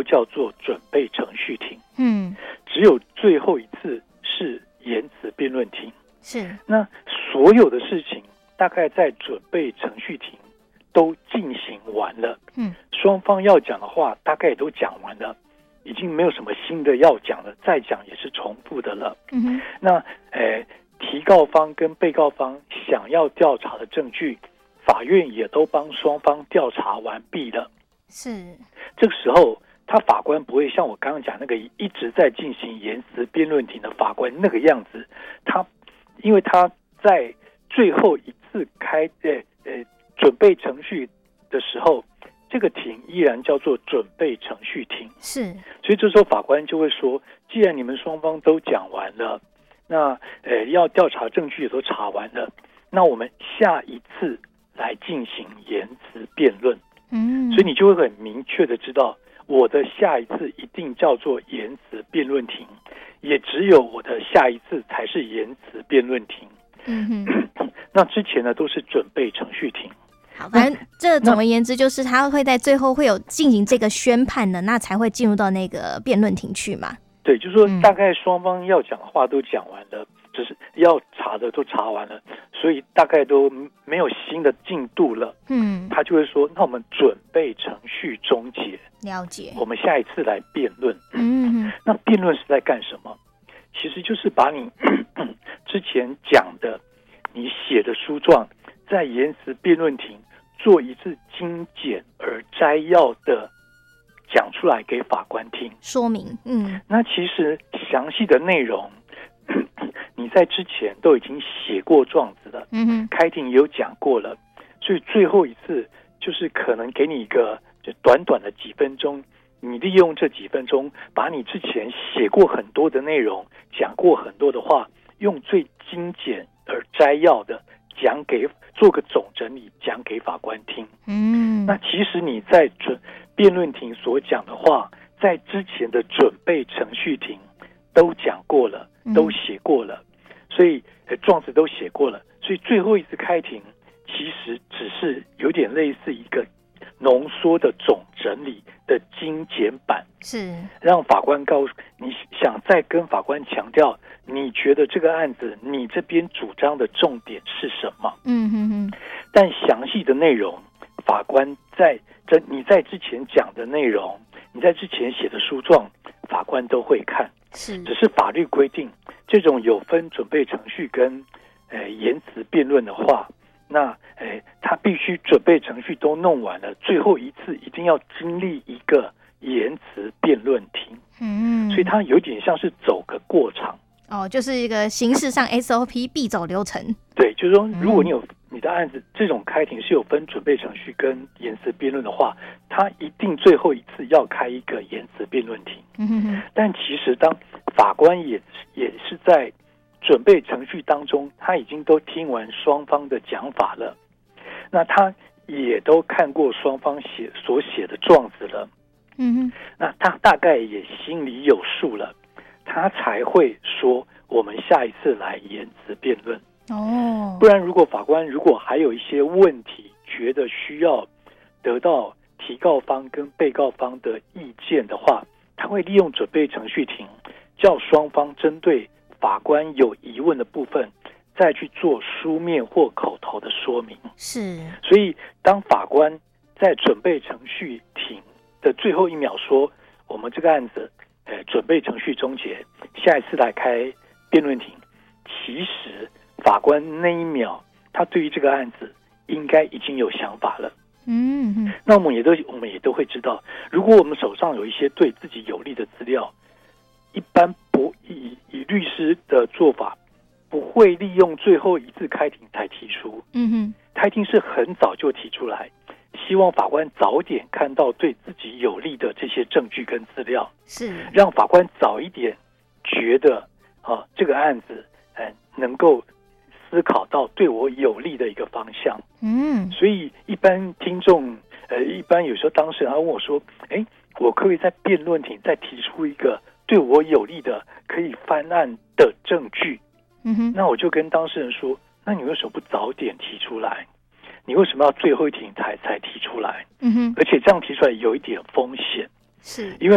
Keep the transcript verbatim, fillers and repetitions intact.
叫做准备程序庭。 嗯， 只有最后一次是言辞辩论庭。 是。 那所有的事情大概在准备程序庭都进行完了。 嗯， 双方要讲的话大概也都讲完了，已经没有什么新的要讲了，再讲也是重复的了。 嗯哼， 那呃，提告方跟被告方想要调查的证据，法院也都帮双方调查完毕了。 是。 这个时候，他法官不会像我刚刚讲那个一直在进行言辞辩论庭的法官那个样子，他因为他在最后一次开呃呃准备程序的时候，这个庭依然叫做准备程序庭。 是。 所以这时候法官就会说，既然你们双方都讲完了，那呃要调查证据也都查完了，那我们下一次来进行言辞辩论。 嗯， 所以你就会很明确的知道，我的下一次一定叫做言辞辩论庭，也只有我的下一次才是言辞辩论庭。 嗯哼， 那之前呢都是准备程序庭。 好，反正这总而言之就是他会在最后会有进行这个宣判的，那才会进入到那个辩论庭去嘛。 对，就是说大概双方要讲的话都讲完了，只是要查的都查完了，所以大概都没有新的进度了。 嗯， 他就会说，那我们准备程序终结， 了解， 我们下一次来辩论。 嗯， 那辩论是在干什么？其实就是把你之前讲的你写的书状在言辞辩论庭做一次精简而摘要的讲出来给法官听， 说明。嗯， 那其实详细的内容你在之前都已经写过状子了， 嗯哼， 开庭也有讲过了，所以最后一次就是可能给你一个就短短的几分钟，你利用这几分钟把你之前写过很多的内容讲过很多的话，用最精简而摘要的讲给做个总整理讲给法官听。 嗯， 那其实你在准辩论庭所讲的话，在之前的准备程序庭都讲过了，都写过了，所以状子都写过了，所以最后一次开庭其实只是有点类似一个浓缩的总整理的精简版， 是让法官告诉你，想再跟法官强调你觉得这个案子你这边主张的重点是什么。 嗯哼哼， 但详细的内容法官在这你在之前讲的内容，你在之前写的书状，法官都会看。 是， 只是法律规定这种有分准备程序跟呃言辞辩论的话，那呃他必须准备程序都弄完了，最后一次一定要经历一个言辞辩论庭。 嗯， 所以它有点像是走个过场。 哦，就是一个形式上 S O P 必走流程。 对，就是说如果你有、嗯、你的案子这种开庭是有分准备程序跟言辞辩论的话，他一定最后一次要开一个言辞辩论庭。 嗯哼哼， 但其实当法官也也是在准备程序当中，他已经都听完双方的讲法了，那他也都看过双方写所写的状子了。 嗯哼， 那他大概也心里有数了，他才会说我们下一次来言辞辩论。 哦， 不然如果法官如果还有一些问题觉得需要得到提告方跟被告方的意见的话，他会利用准备程序庭叫双方针对法官有疑问的部分再去做书面或口头的说明。 是， 所以当法官在准备程序庭的最后一秒说我们这个案子呃，准备程序终结，下一次来开辩论庭，其实法官那一秒他对于这个案子应该已经有想法了。 嗯哼， 那我们也都我们也都会知道，如果我们手上有一些对自己有利的资料，一般不以以律师的做法不会利用最后一次开庭才提出。 嗯哼， 开庭是很早就提出来，希望法官早点看到对自己有利的这些证据跟资料， 是让法官早一点觉得啊这个案子呃能够思考到对我有利的一个方向。 嗯， 所以一般听众呃一般有时候当事人他问我说，哎，我可不可以在辩论庭再提出一个对我有利的可以翻案的证据？ 嗯哼， 那我就跟当事人说，那你为什么不早点提出来？你为什么要最后一庭才才提出来？ 嗯哼， 而且这样提出来有一点风险， 是因为